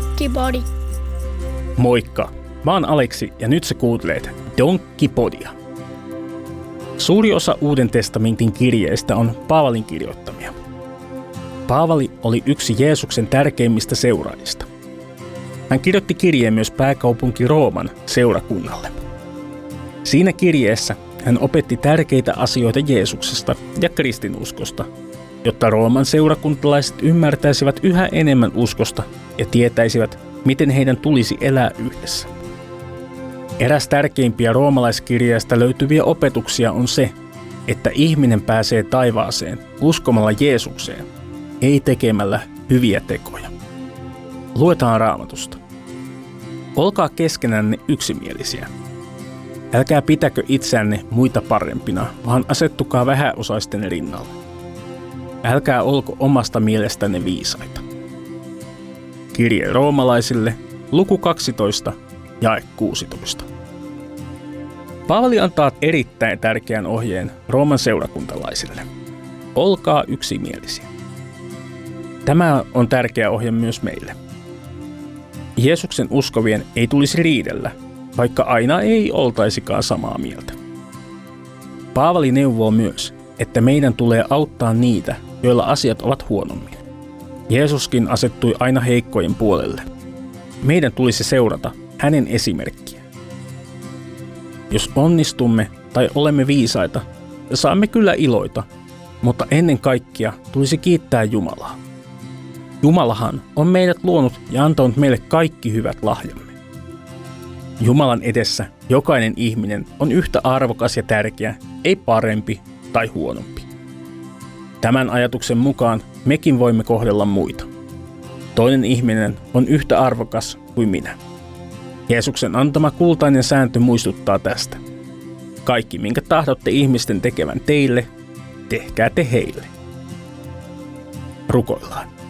Donkkipodi. Moikka, mä oon Aleksi ja nyt sä kuuntelet Donkkipodia. Suuri osa Uuden testamentin kirjeistä on Paavalin kirjoittamia. Paavali oli yksi Jeesuksen tärkeimmistä seuraajista. Hän kirjoitti kirjeen myös pääkaupunki Rooman seurakunnalle. Siinä kirjeessä hän opetti tärkeitä asioita Jeesuksesta ja kristinuskosta, jotta Rooman seurakuntalaiset ymmärtäisivät yhä enemmän uskosta ja tietäisivät, miten heidän tulisi elää yhdessä. Eräs tärkeimpiä roomalaiskirjeistä löytyviä opetuksia on se, että ihminen pääsee taivaaseen uskomalla Jeesukseen, ei tekemällä hyviä tekoja. Luetaan Raamatusta. Olkaa keskenänne yksimielisiä. Älkää pitäkö itseänne muita parempina, vaan asettukaa vähäosaisten rinnalle. Älkää olko omasta mielestänne viisaita. Kirje roomalaisille, luku 12, jae 16. Paavali antaa erittäin tärkeän ohjeen Rooman seurakuntalaisille. Olkaa yksimielisiä. Tämä on tärkeä ohje myös meille. Jeesuksen uskovien ei tulisi riidellä, vaikka aina ei oltaisikaan samaa mieltä. Paavali neuvoo myös, että meidän tulee auttaa niitä, joilla asiat ovat huonommin. Jeesuskin asettui aina heikkojen puolelle. Meidän tulisi seurata hänen esimerkkiään. Jos onnistumme tai olemme viisaita, saamme kyllä iloita, mutta ennen kaikkea tulisi kiittää Jumalaa. Jumalahan on meidät luonut ja antanut meille kaikki hyvät lahjamme. Jumalan edessä jokainen ihminen on yhtä arvokas ja tärkeä, ei parempi tai huonompi. Tämän ajatuksen mukaan mekin voimme kohdella muita. Toinen ihminen on yhtä arvokas kuin minä. Jeesuksen antama kultainen sääntö muistuttaa tästä. Kaikki, minkä tahdotte ihmisten tekevän teille, tehkää te heille. Rukoillaan.